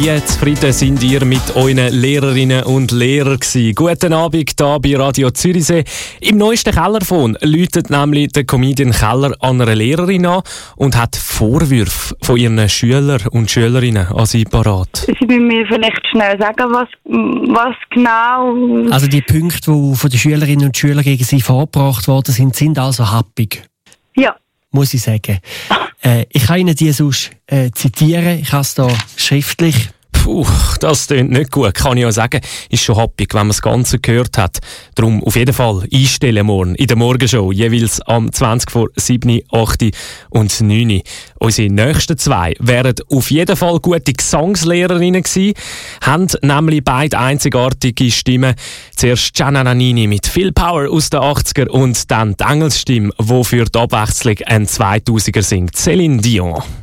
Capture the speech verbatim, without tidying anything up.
Wie zufrieden sind ihr mit euren Lehrerinnen und Lehrern gewesen? Guten Abend hier bei Radio Zürichsee. Im neuesten Kellerfon läutet nämlich der Comedian Keller an einer Lehrerin an und hat Vorwürfe von ihren Schülern und Schülerinnen an sie parat. Sie müssen mir vielleicht schnell sagen, was, was genau... Also die Punkte, die von den Schülerinnen und Schülern gegen sie vorgebracht worden sind, sind also happig. Ja. Muss ich sagen. Äh, ich kann Ihnen die sonst äh, zitieren. Ich habe es hier schriftlich. Puh, das klingt nicht gut, kann ich auch sagen. Ist schon happig, wenn man das Ganze gehört hat. Darum auf jeden Fall einstellen morgen in der Morgenshow, jeweils am zwanzig vor sieben, acht und neun. Unsere nächsten zwei wären auf jeden Fall gute Gesangslehrerinnen gewesen, haben nämlich beide einzigartige Stimmen. Zuerst Gianna Nannini mit viel Power aus den achtziger und dann die Engelsstimme, die für die Abwechslung ein zweitausender singt, Céline Dion.